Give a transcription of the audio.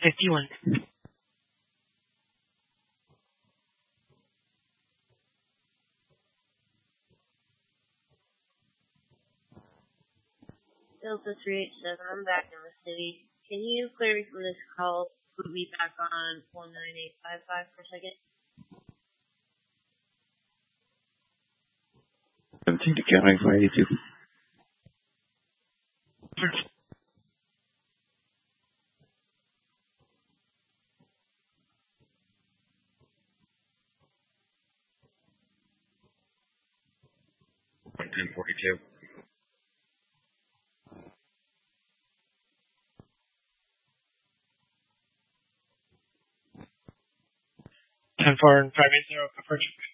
10:51. Delta 387, I'm back in the city. Can you clear me from this call? Put me back on 19855 for a second. 17 to counting for 82. $10.42. 10-4 and 580, approach.